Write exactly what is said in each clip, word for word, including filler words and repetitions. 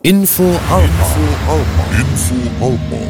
Info Alpa. Info Alpa. Info Alpa.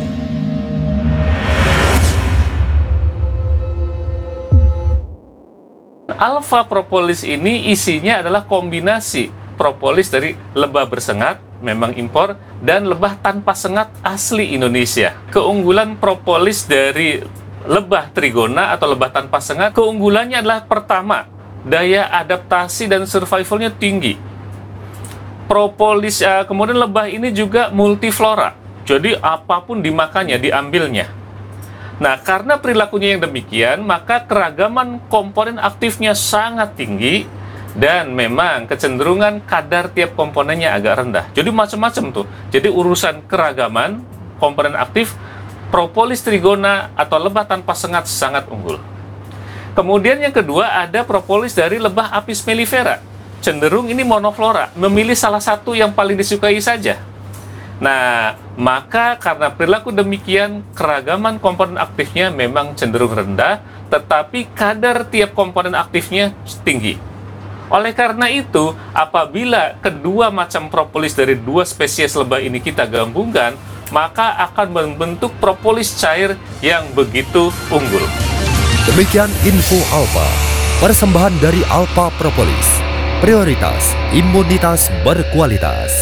Alpha propolis ini isinya adalah kombinasi propolis dari lebah bersengat, memang impor, dan lebah tanpa sengat asli Indonesia. Keunggulan propolis dari lebah trigona atau lebah tanpa sengat, keunggulannya adalah pertama, daya adaptasi dan survivalnya tinggi. Propolis, uh, kemudian lebah ini juga multiflora, jadi apapun dimakannya, diambilnya. Nah, karena perilakunya yang demikian, maka keragaman komponen aktifnya sangat tinggi, dan memang kecenderungan kadar tiap komponennya agak rendah. Jadi macam-macam tuh. Jadi urusan keragaman komponen aktif, propolis trigona atau lebah tanpa sengat sangat unggul. Kemudian yang kedua ada propolis dari lebah Apis mellifera. Cenderung ini monoflora, memilih salah satu yang paling disukai saja. Nah, maka karena perilaku demikian, keragaman komponen aktifnya memang cenderung rendah, tetapi kadar tiap komponen aktifnya tinggi. Oleh karena itu, apabila kedua macam propolis dari dua spesies lebah ini kita gabungkan, maka akan membentuk propolis cair yang begitu unggul. Demikian Info Alpa, persembahan dari Alpha Propolis. Prioritas imunitas berkualitas.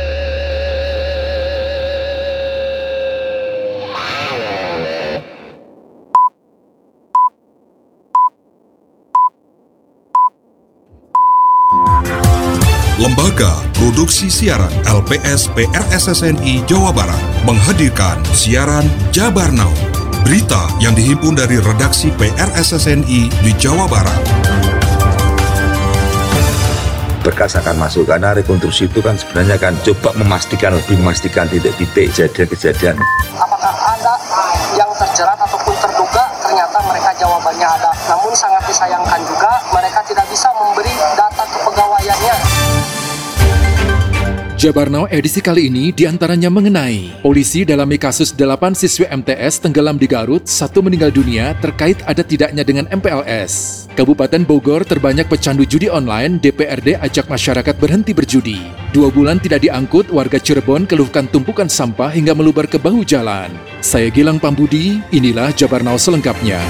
Lembaga Produksi Siaran L P S P R S S N I Jawa Barat menghadirkan siaran Jabar Now, berita yang dihimpun dari redaksi P R S S N I di Jawa Barat. Berkas akan masuk karena rekonstruksi itu kan sebenarnya kan coba memastikan, lebih memastikan titik-titik kejadian-kejadian. Apakah ada yang terjerat ataupun terduga? Ternyata mereka jawabannya ada. Namun sangat disayangkan juga mereka tidak bisa memberi data kepegawaiannya. Jabar Now edisi kali ini diantaranya mengenai polisi dalami kasus delapan siswi M T S tenggelam di Garut, satu meninggal dunia terkait ada tidaknya dengan M P L S. Kabupaten Bogor terbanyak pecandu judi online, D P R D ajak masyarakat berhenti berjudi. Dua bulan tidak diangkut, warga Cirebon keluhkan tumpukan sampah hingga meluber ke bahu jalan. Saya Gilang Pambudi, inilah Jabar Now selengkapnya.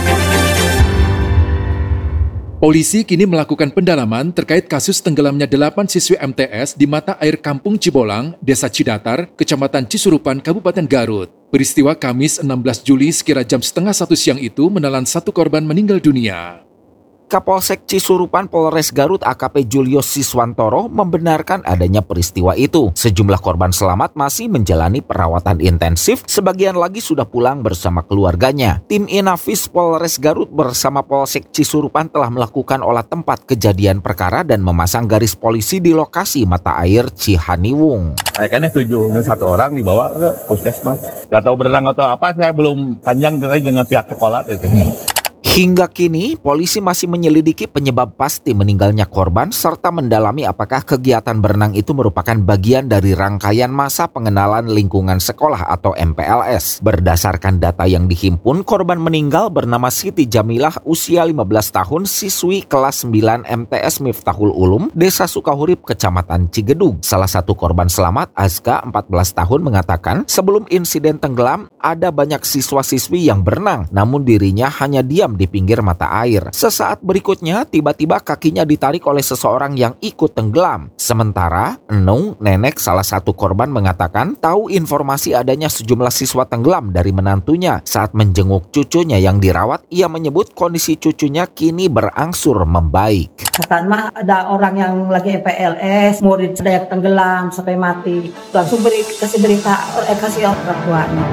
Polisi kini melakukan pendalaman terkait kasus tenggelamnya delapan siswi M T S di mata air Kampung Cibolang, Desa Cidatar, Kecamatan Cisurupan, Kabupaten Garut. Peristiwa Kamis enam belas Juli sekira jam setengah satu siang itu menelan satu korban meninggal dunia. Kapolsek Cisurupan Polres Garut A K P Julius Siswantoro membenarkan adanya peristiwa itu. Sejumlah korban selamat masih menjalani perawatan intensif, sebagian lagi sudah pulang bersama keluarganya. Tim Inafis Polres Garut bersama Polsek Cisurupan telah melakukan olah tempat kejadian perkara dan memasang garis polisi di lokasi mata air Cihaniwung. Kayaknya tujuh, satu orang dibawa ke puskesmas. Gak tahu berenang atau apa, saya belum panjang dengan pihak sekolah itu. Hingga kini, polisi masih menyelidiki penyebab pasti meninggalnya korban serta mendalami apakah kegiatan berenang itu merupakan bagian dari rangkaian masa pengenalan lingkungan sekolah atau M P L S. Berdasarkan data yang dihimpun, korban meninggal bernama Siti Jamilah, usia lima belas tahun, siswi kelas sembilan M T S Miftahul Ulum, Desa Sukahurip, Kecamatan Cigedug. Salah satu korban selamat, Azka, empat belas tahun, mengatakan sebelum insiden tenggelam, ada banyak siswa-siswi yang berenang, namun dirinya hanya diam di pinggir mata air. Sesaat berikutnya, tiba-tiba kakinya ditarik oleh seseorang yang ikut tenggelam. Sementara, Enung, nenek salah satu korban, mengatakan tahu informasi adanya sejumlah siswa tenggelam dari menantunya. Saat menjenguk cucunya yang dirawat, ia menyebut kondisi cucunya kini berangsur membaik. Katanya ada orang yang lagi M P L S, murid ada yang tenggelam sampai mati. Langsung beri, kasih berita, eh, kasih orang tuanya.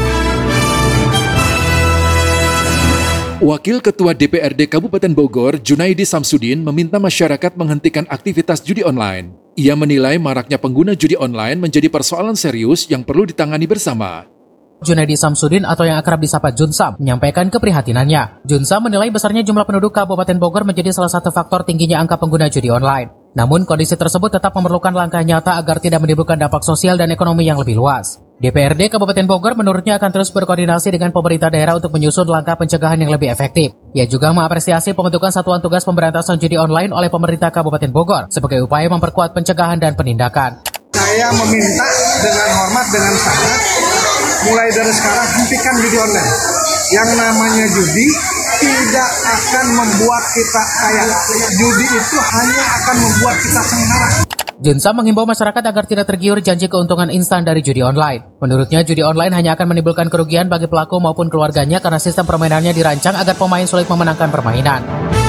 Wakil Ketua D P R D Kabupaten Bogor, Junaidi Samsudin, meminta masyarakat menghentikan aktivitas judi online. Ia menilai maraknya pengguna judi online menjadi persoalan serius yang perlu ditangani bersama. Junaidi Samsudin atau yang akrab disapa Junsam menyampaikan keprihatinannya. Junsam menilai besarnya jumlah penduduk Kabupaten Bogor menjadi salah satu faktor tingginya angka pengguna judi online. Namun kondisi tersebut tetap memerlukan langkah nyata agar tidak menimbulkan dampak sosial dan ekonomi yang lebih luas. D P R D Kabupaten Bogor menurutnya akan terus berkoordinasi dengan pemerintah daerah untuk menyusun langkah pencegahan yang lebih efektif. Ia juga mengapresiasi pembentukan Satuan Tugas Pemberantasan Judi Online oleh pemerintah Kabupaten Bogor sebagai upaya memperkuat pencegahan dan penindakan. Saya meminta dengan hormat, dengan sangat, mulai dari sekarang hentikan judi online. Yang namanya judi tidak akan membuat kita kaya. Judi itu hanya akan membuat kita sengsara. Junsam menghimbau masyarakat agar tidak tergiur janji keuntungan instan dari judi online. Menurutnya, judi online hanya akan menimbulkan kerugian bagi pelaku maupun keluarganya karena sistem permainannya dirancang agar pemain sulit memenangkan permainan.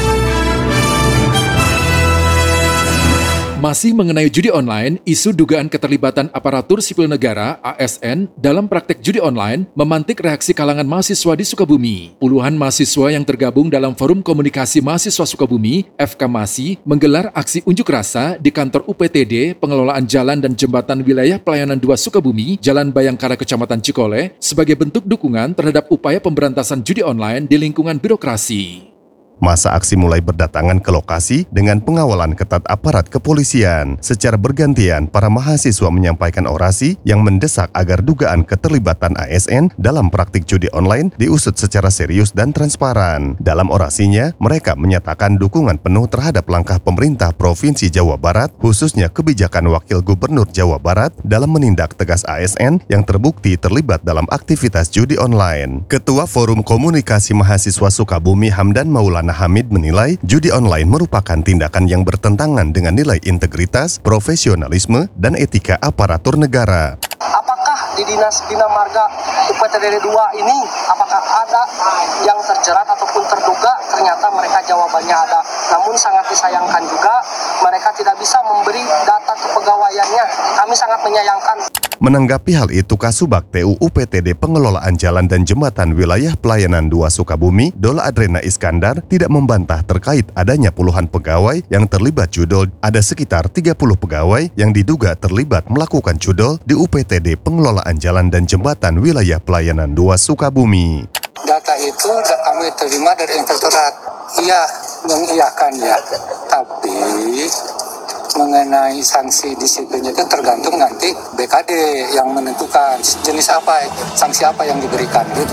Masih mengenai judi online, isu dugaan keterlibatan aparatur sipil negara (A S N) dalam praktek judi online memantik reaksi kalangan mahasiswa di Sukabumi. Puluhan mahasiswa yang tergabung dalam Forum Komunikasi Mahasiswa Sukabumi (F K M A S I) menggelar aksi unjuk rasa di kantor U P T D Pengelolaan Jalan dan Jembatan Wilayah Pelayanan dua Sukabumi, Jalan Bayangkara, Kecamatan Cikole, sebagai bentuk dukungan terhadap upaya pemberantasan judi online di lingkungan birokrasi. Masa aksi mulai berdatangan ke lokasi dengan pengawalan ketat aparat kepolisian. Secara bergantian, para mahasiswa menyampaikan orasi yang mendesak agar dugaan keterlibatan A S N dalam praktik judi online diusut secara serius dan transparan. Dalam orasinya, mereka menyatakan dukungan penuh terhadap langkah pemerintah Provinsi Jawa Barat, khususnya kebijakan Wakil Gubernur Jawa Barat dalam menindak tegas A S N yang terbukti terlibat dalam aktivitas judi online. Ketua Forum Komunikasi Mahasiswa Sukabumi Hamdan Maulana Hamid menilai judi online merupakan tindakan yang bertentangan dengan nilai integritas, profesionalisme, dan etika aparatur negara. Apakah di Dinas Bina Marga U P T D dua ini, apakah ada yang terjerat ataupun terduga? Ternyata mereka jawabannya ada. Namun sangat disayangkan juga, mereka tidak bisa memberi data kepegawaiannya. Kami sangat menyayangkan. Menanggapi hal itu, Kasubag T U U P T D Pengelolaan Jalan dan Jembatan Wilayah Pelayanan dua Sukabumi, Dola Adrena Iskandar, tidak membantah terkait adanya puluhan pegawai yang terlibat judol. Ada sekitar tiga puluh pegawai yang diduga terlibat melakukan judol di U P T D Pengelolaan Jalan dan Jembatan Wilayah Pelayanan dua Sukabumi. Data itu kami terima dari inspektorat. Iya, mengiyakannya. Tapi mengenai sanksi disiplinnya itu tergantung nanti B K D yang menentukan jenis apa, sanksi apa yang diberikan gitu.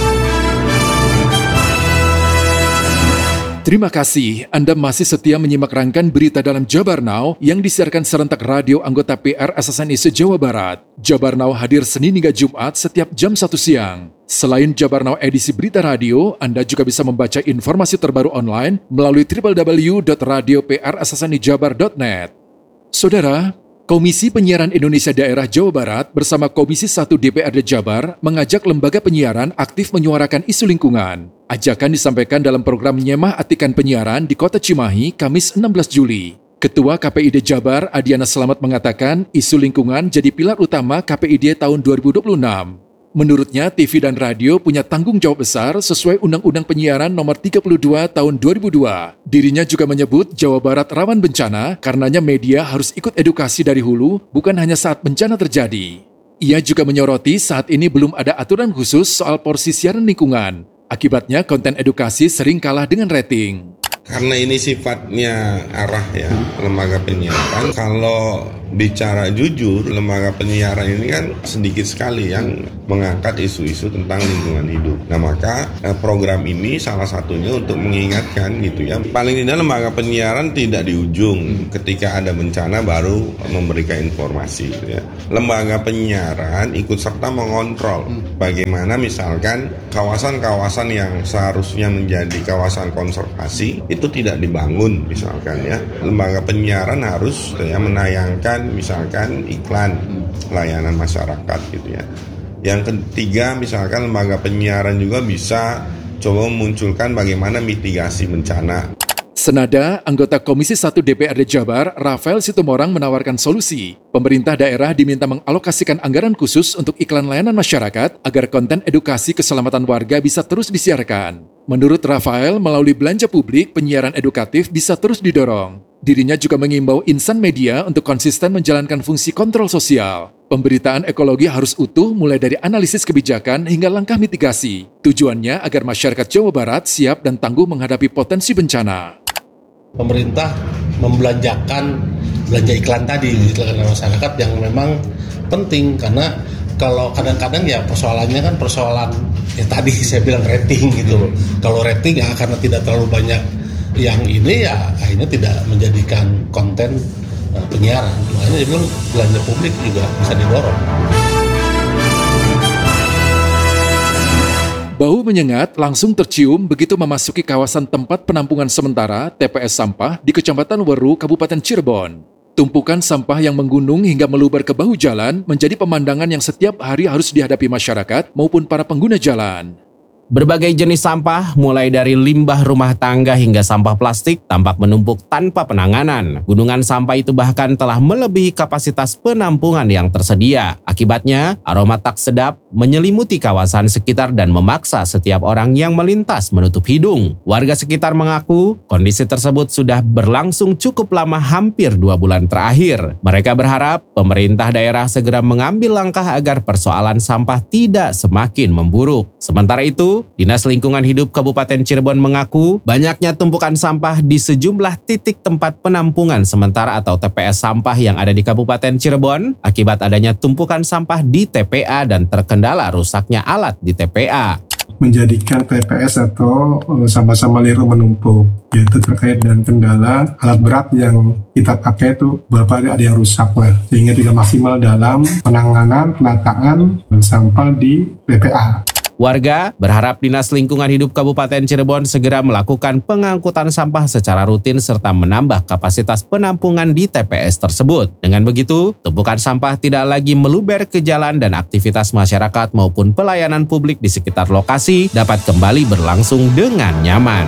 Terima kasih, Anda masih setia menyimak rangkaian berita dalam Jabar Now yang disiarkan serentak radio anggota P R S S N I se-Jawa Barat. Jabar Now hadir Senin hingga Jumat setiap jam satu siang. Selain Jabar Now edisi berita radio, Anda juga bisa membaca informasi terbaru online melalui w w w dot radio p r s s n i jabar dot net. Saudara, Komisi Penyiaran Indonesia Daerah Jawa Barat bersama Komisi satu D P R D Jabar mengajak lembaga penyiaran aktif menyuarakan isu lingkungan. Ajakan disampaikan dalam program Nyemah Atikan Penyiaran di Kota Cimahi, Kamis enam belas Juli. Ketua K P I D Jabar, Adiana Selamat mengatakan isu lingkungan jadi pilar utama K P I D tahun dua ribu dua puluh enam. Menurutnya, T V dan radio punya tanggung jawab besar sesuai Undang-Undang Penyiaran Nomor tiga puluh dua Tahun dua ribu dua. Dirinya juga menyebut Jawa Barat rawan bencana, karenanya media harus ikut edukasi dari hulu, bukan hanya saat bencana terjadi. Ia juga menyoroti saat ini belum ada aturan khusus soal porsi siaran lingkungan. Akibatnya, konten edukasi sering kalah dengan rating. Karena ini sifatnya arah ya, lembaga penyiaran. Kalau bicara jujur, lembaga penyiaran ini kan sedikit sekali yang mengangkat isu-isu tentang lingkungan hidup. Nah maka program ini salah satunya untuk mengingatkan gitu ya. Paling tidak lembaga penyiaran tidak di ujung ketika ada bencana baru memberikan informasi gitu ya. Lembaga penyiaran ikut serta mengontrol bagaimana misalkan kawasan-kawasan yang seharusnya menjadi kawasan konservasi itu tidak dibangun misalkan ya. Lembaga penyiaran harus ya menayangkan misalkan iklan layanan masyarakat gitu ya. Yang ketiga misalkan lembaga penyiaran juga bisa coba memunculkan bagaimana mitigasi bencana. Senada, anggota Komisi satu D P R D Jabar, Rafael Situmorang menawarkan solusi. Pemerintah daerah diminta mengalokasikan anggaran khusus untuk iklan layanan masyarakat agar konten edukasi keselamatan warga bisa terus disiarkan. Menurut Rafael, melalui belanja publik, penyiaran edukatif bisa terus didorong. Dirinya juga mengimbau insan media untuk konsisten menjalankan fungsi kontrol sosial. Pemberitaan ekologi harus utuh mulai dari analisis kebijakan hingga langkah mitigasi. Tujuannya agar masyarakat Jawa Barat siap dan tangguh menghadapi potensi bencana. Pemerintah membelanjakan belanja iklan tadi, iklan masyarakat yang memang penting karena kalau kadang-kadang ya persoalannya kan persoalan ya tadi saya bilang rating gitu. Kalau rating ya karena tidak terlalu banyak yang ini ya akhirnya tidak menjadikan konten uh, penyiaran. Makanya dia bilang belanja publik juga bisa didorong. Bau menyengat langsung tercium begitu memasuki kawasan tempat penampungan sementara T P S sampah di Kecamatan Weru, Kabupaten Cirebon. Tumpukan sampah yang menggunung hingga meluber ke bahu jalan menjadi pemandangan yang setiap hari harus dihadapi masyarakat maupun para pengguna jalan. Berbagai jenis sampah, mulai dari limbah rumah tangga hingga sampah plastik, tampak menumpuk tanpa penanganan. Gunungan sampah itu bahkan telah melebihi kapasitas penampungan yang tersedia. Akibatnya, aroma tak sedap menyelimuti kawasan sekitar dan memaksa setiap orang yang melintas menutup hidung. Warga sekitar mengaku, kondisi tersebut sudah berlangsung cukup lama, hampir dua bulan terakhir. Mereka berharap pemerintah daerah segera mengambil langkah agar persoalan sampah tidak semakin memburuk. Sementara itu, Dinas Lingkungan Hidup Kabupaten Cirebon mengaku banyaknya tumpukan sampah di sejumlah titik tempat penampungan sementara atau T P S sampah yang ada di Kabupaten Cirebon akibat adanya tumpukan sampah di T P A dan terkendala rusaknya alat di T P A. Menjadikan T P S atau sampah-sampah liar menumpuk, yaitu terkait dengan kendala alat berat yang kita pakai itu beberapa ada yang rusak lah, sehingga tidak maksimal dalam penanganan penataan sampah di T P A. Warga berharap Dinas Lingkungan Hidup Kabupaten Cirebon segera melakukan pengangkutan sampah secara rutin serta menambah kapasitas penampungan di T P S tersebut. Dengan begitu, tumpukan sampah tidak lagi meluber ke jalan dan aktivitas masyarakat maupun pelayanan publik di sekitar lokasi dapat kembali berlangsung dengan nyaman.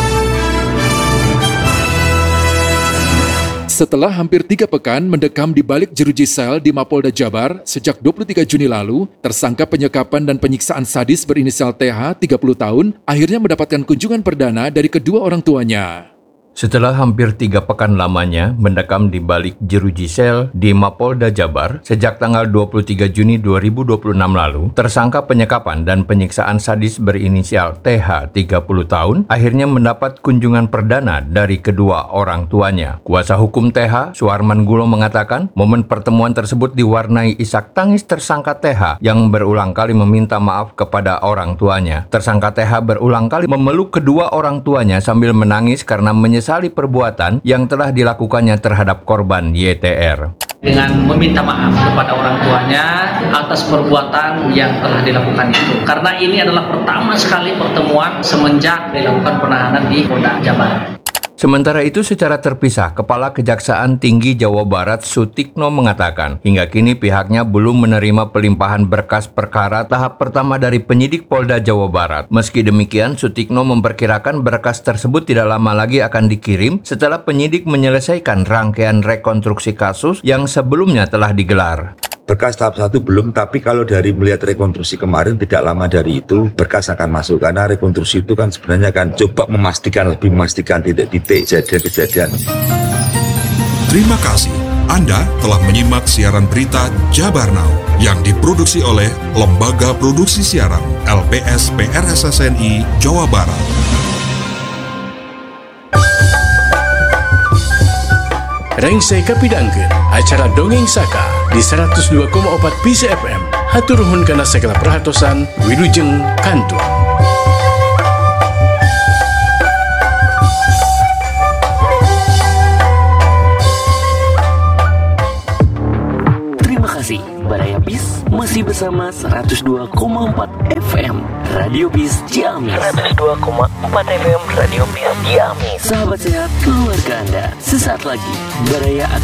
Setelah hampir tiga pekan mendekam di balik jeruji sel di Mapolda Jabar sejak dua puluh tiga Juni lalu, tersangka penyekapan dan penyiksaan sadis berinisial T H, tiga puluh tahun, akhirnya mendapatkan kunjungan perdana dari kedua orang tuanya. Setelah hampir tiga pekan lamanya mendekam di balik jeruji sel di Mapolda Jabar sejak tanggal dua puluh tiga Juni dua ribu dua puluh enam lalu, tersangka penyekapan dan penyiksaan sadis berinisial T H, tiga puluh tahun, akhirnya mendapat kunjungan perdana dari kedua orang tuanya. Kuasa hukum T H, Suarman Gulo, mengatakan momen pertemuan tersebut diwarnai isak tangis tersangka T H yang berulang kali meminta maaf kepada orang tuanya. Tersangka T H berulang kali memeluk kedua orang tuanya sambil menangis karena menyesali menyesali perbuatan yang telah dilakukannya terhadap korban Y T R. Dengan meminta maaf kepada orang tuanya atas perbuatan yang telah dilakukan itu. Karena ini adalah pertama sekali pertemuan semenjak dilakukan penahanan di Polda Jabar. Sementara itu, secara terpisah, Kepala Kejaksaan Tinggi Jawa Barat Sutikno mengatakan hingga kini pihaknya belum menerima pelimpahan berkas perkara tahap pertama dari penyidik Polda Jawa Barat. Meski demikian, Sutikno memperkirakan berkas tersebut tidak lama lagi akan dikirim setelah penyidik menyelesaikan rangkaian rekonstruksi kasus yang sebelumnya telah digelar. Berkas tahap satu belum, tapi kalau dari melihat rekonstruksi kemarin tidak lama dari itu berkas akan masuk, karena rekonstruksi itu kan sebenarnya kan coba memastikan, lebih memastikan titik-titik kejadian-kejadian. Terima kasih. Anda telah menyimak siaran berita Jabar Now yang diproduksi oleh Lembaga Produksi Siaran L P S P R S S N I Jawa Barat. Rengsai kapidangkeun acara Dongeng Saka di seratus dua koma empat P C F M. Hatur nuhun kana segala perhatosan, wilujeng kantur. Terima kasih, Baraya Bis masih bersama seratus dua koma empat F M Radio Bis Ciamis. seratus dua koma empat F M Radio Bis Ciamis. Sahabat sehat keluarga Anda, sesaat lagi Baraya